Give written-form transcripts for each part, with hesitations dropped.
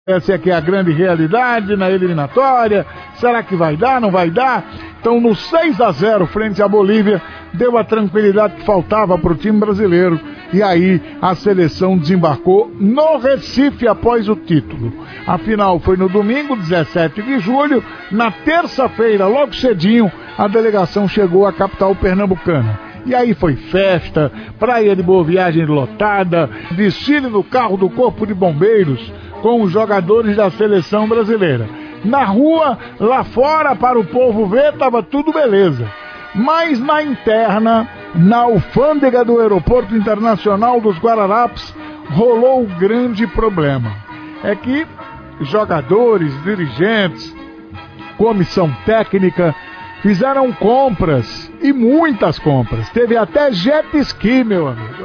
Essa aqui é a grande realidade na eliminatória. Será que vai dar, não vai dar? Então, no 6-0 frente à Bolívia, deu a tranquilidade que faltava para o time brasileiro. E aí, a seleção desembarcou no Recife após o título. A final foi no domingo, 17 de julho. Na terça-feira, logo cedinho, a delegação chegou à capital pernambucana. E aí foi festa, praia de Boa Viagem lotada, desfile no carro do Corpo de Bombeiros com os jogadores da seleção brasileira. Na rua, lá fora, para o povo ver, estava tudo beleza. Mas na interna, na alfândega do Aeroporto Internacional dos Guararapes, rolou um grande problema. É que jogadores, dirigentes, comissão técnica fizeram compras, e muitas compras. Teve até jet ski, meu amigo.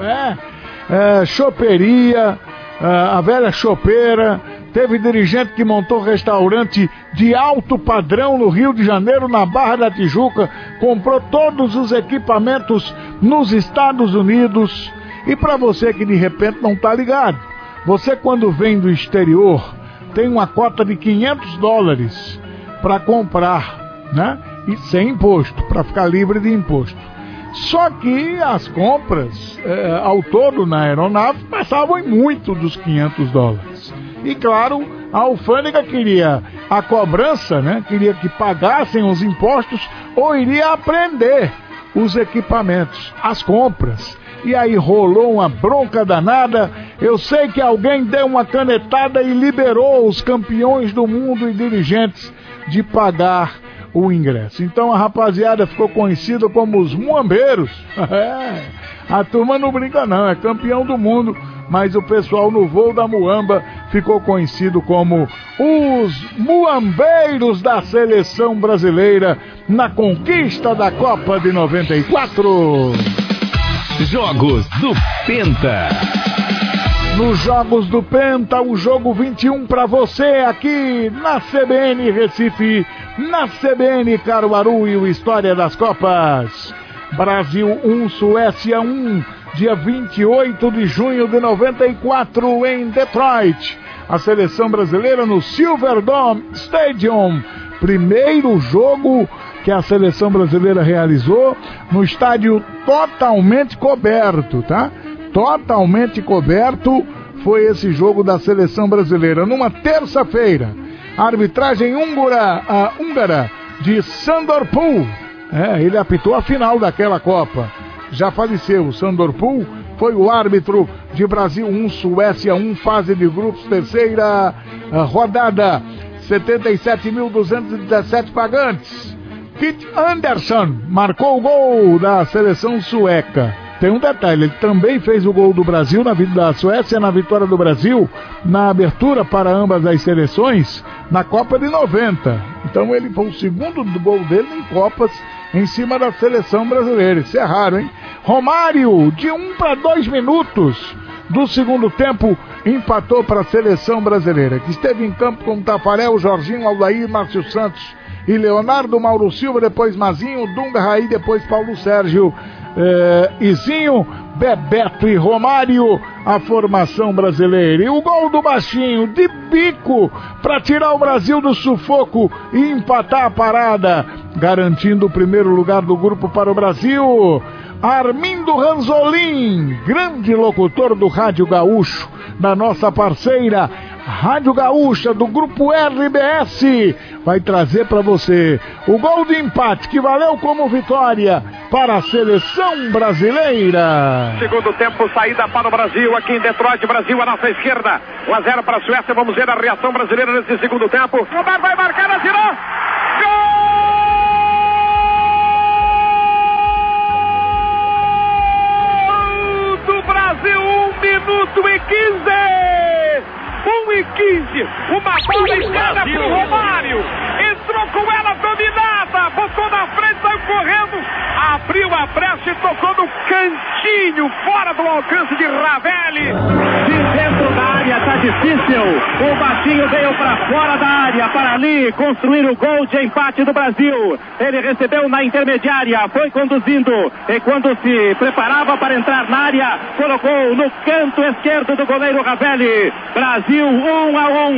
Choperia, a velha chopeira. Teve dirigente que montou restaurante de alto padrão no Rio de Janeiro, na Barra da Tijuca. Comprou todos os equipamentos nos Estados Unidos. E para você que de repente não está ligado, você quando vem do exterior tem uma cota de $500 para comprar, né? E sem imposto, para ficar livre de imposto. Só que as compras ao todo na aeronave passavam em muito dos $500. E claro, a alfândega queria a cobrança, né? Queria que pagassem os impostos ou iria apreender os equipamentos, as compras. E aí rolou uma bronca danada. Eu sei que alguém deu uma canetada e liberou os campeões do mundo e dirigentes de pagar o ingresso. Então a rapaziada ficou conhecida como os muambeiros. A turma não brinca não, é campeão do mundo, mas o pessoal no voo da muamba ficou conhecido como os muambeiros da seleção brasileira na conquista da Copa de 94. Jogos do Penta. Nos Jogos do Penta, o jogo 21 para você aqui na CBN Recife, na CBN Caruaru e o História das Copas. Brasil 1, Suécia 1, dia 28 de junho de 94 em Detroit. A seleção brasileira no Silverdome Stadium. Primeiro jogo que a seleção brasileira realizou no estádio totalmente coberto, tá? Totalmente coberto foi esse jogo da seleção brasileira. Numa terça-feira, a arbitragem húngara de Sandor Pul. Ele apitou a final daquela Copa. Já faleceu. O Sandor Pul foi o árbitro de Brasil 1, Suécia 1, fase de grupos, terceira rodada. 77.217 pagantes. Kit Anderson marcou o gol da seleção sueca. Tem um detalhe, ele também fez o gol do Brasil, da Suécia, na vitória do Brasil, na abertura para ambas as seleções, na Copa de 90. Então ele foi o segundo gol dele em Copas, em cima da seleção brasileira. Isso é raro, hein? Romário, de 1 para 2 minutos do segundo tempo, empatou para a seleção brasileira, que esteve em campo com Tafarel, Jorginho, Aldair, Márcio Santos e Leonardo, Mauro Silva, depois Mazinho, Dunga, Raí, depois Paulo Sérgio, Izinho, Bebeto e Romário, a formação brasileira. E o gol do Baixinho, de bico, para tirar o Brasil do sufoco e empatar a parada, garantindo o primeiro lugar do grupo para o Brasil. Armindo Ranzolin, grande locutor do Rádio Gaúcho, da nossa parceira Rádio Gaúcha, do Grupo RBS, vai trazer para você o gol de empate que valeu como vitória para a seleção brasileira. Segundo tempo, saída para o Brasil, aqui em Detroit, Brasil à nossa esquerda, 1-0 para a Suécia. Vamos ver a reação brasileira nesse segundo tempo. Roberto vai marcar, atirou! Gol do Brasil, 1 minuto e 15! 1:15, uma bola escada pro Romário, entrou com ela dominada, botou na frente, saiu correndo, abriu a brecha e tocou no cantinho, fora do alcance de Ravelli. De dentro da área tá difícil, o Baixinho veio para fora da área, para ali construir o gol de empate do Brasil. Ele recebeu na intermediária, foi conduzindo e quando se preparava para entrar na área, colocou no canto esquerdo do goleiro Ravelli. Brasil 1-1.